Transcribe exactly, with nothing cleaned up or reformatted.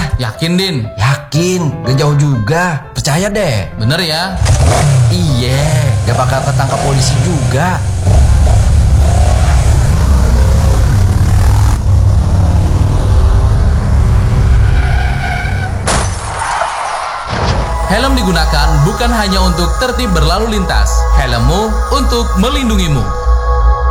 aja. Yakin, Din? Yakin, gak jauh juga. Percaya deh. Bener ya? Iya, gak bakal ketangkap polisi juga. Helm digunakan bukan hanya untuk tertib berlalu lintas. Helmmu untuk melindungimu.